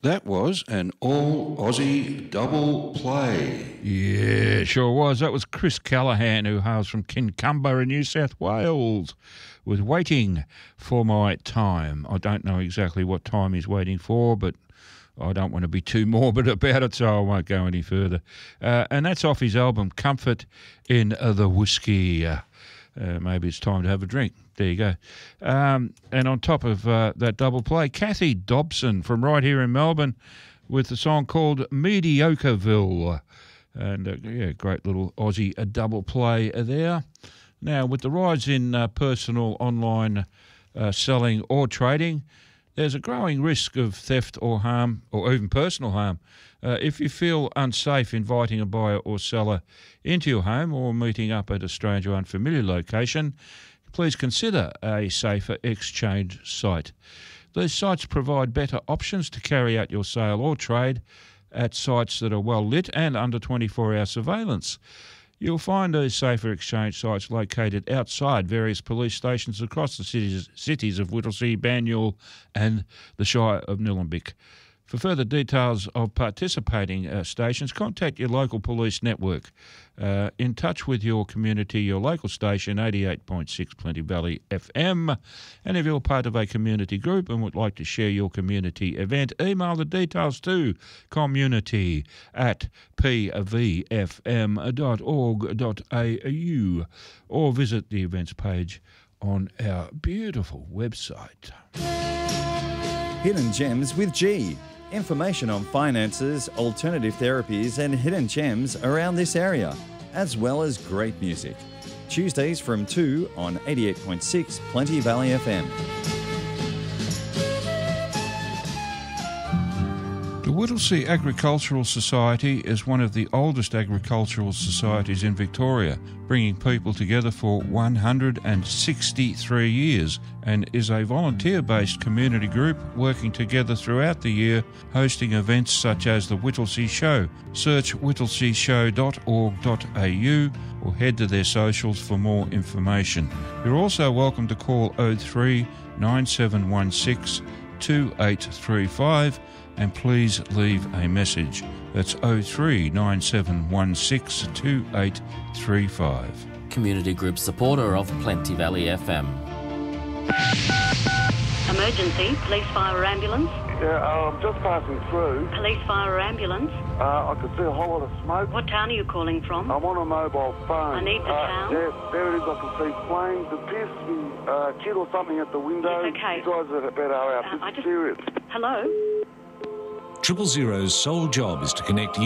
That was an all Aussie double play. Yeah, sure was. That was Chris Callaghan, who hails from Kincumber in New South Wales, with Waiting for My Time. I don't know exactly what time he's waiting for, but I don't want to be too morbid about it, so I won't go any further. And that's off his album Comfort in the Whiskey. Maybe it's time to have a drink. There you go. And on top of that double play, Kathy Dobson from right here in Melbourne with a song called Mediocreville. And, great little Aussie double play there. Now, with the rise in personal online selling or trading, there's a growing risk of theft or harm, or even personal harm. If you feel unsafe inviting a buyer or seller into your home or meeting up at a strange or unfamiliar location, please consider a safer exchange site. These sites provide better options to carry out your sale or trade at sites that are well lit and under 24-hour surveillance. You'll find these safer exchange sites located outside various police stations across the cities of Whittlesea, Banyule and the Shire of Nillumbik. For further details of participating stations, contact your local police network. In touch with your community, your local station, 88.6 Plenty Valley FM. And if you're part of a community group and would like to share your community event, email the details to community@pvfm.org.au or visit the events page on our beautiful website. Hidden Gems with G. Information on finances, alternative therapies and hidden gems around this area, as well as great music. Tuesdays from 2 on 88.6 Plenty Valley FM. The Whittlesea Agricultural Society is one of the oldest agricultural societies in Victoria, bringing people together for 163 years, and is a volunteer-based community group working together throughout the year, hosting events such as the Whittlesea Show. Search whittlesea.show.org.au or head to their socials for more information. You're also welcome to call 03 9716 2835 and please leave a message. That's 03 9716 2835. Community group supporter of Plenty Valley FM. Emergency, police, fire or ambulance. Yeah, I'm just passing through. Police, fire or ambulance. I could see a whole lot of smoke. What town are you calling from? I'm on a mobile phone. I need the town. Yeah, there it is. I can see flames. It appears to be a kid or something at the window. Yes, okay. You guys are better out. This is serious. Hello? 000's sole job is to connect